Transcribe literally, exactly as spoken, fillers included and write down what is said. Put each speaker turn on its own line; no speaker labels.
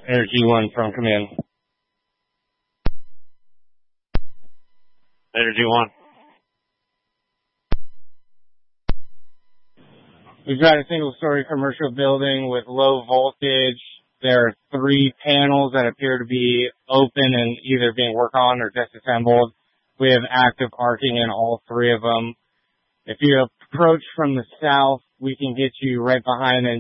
Air G one from command. Air G one. We've got a single-story commercial building with low voltage. There are three panels that appear to be open and either being worked on or disassembled. We have active arcing in all three of them. If you approach from the south, we can get you right behind